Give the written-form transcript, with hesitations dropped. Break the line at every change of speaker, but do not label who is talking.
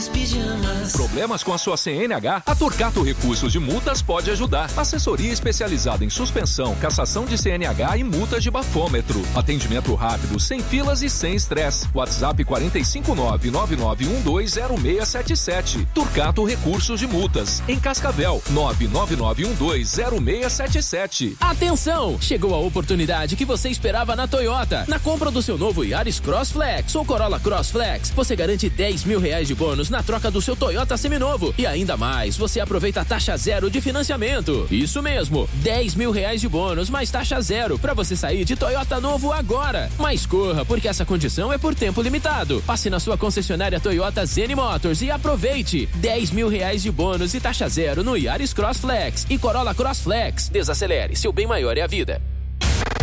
nos pijamas.
Problemas com a sua CNH? A Torcato Recursos de Multas pode ajudar. Assessoria especializada em suspensão, cassação de CNH e multas de bafômetro. Atendimento rápido, sem filas e sem estresse. WhatsApp 459-9912-0677. Torcato Recursos de Multas. Em Cascavel, 99912-0677.
Atenção! Chegou a oportunidade que você esperava na Toyota. Na compra do seu novo Yaris Cross Flex ou Corolla Cross Flex, você garante R$10 mil de bônus na troca do seu Toyota seminovo. E ainda mais, você aproveita a taxa zero de financiamento. Isso mesmo, R$10 mil de bônus mais taxa zero para você sair de Toyota novo agora. Mas corra, porque essa condição é por tempo limitado. Passe na sua concessionária Toyota Zen Motors e aproveite. R$10 mil de bônus e taxa zero no Yaris Cross Flex e Corolla Cross Flex. Desacelere, seu bem maior é a vida.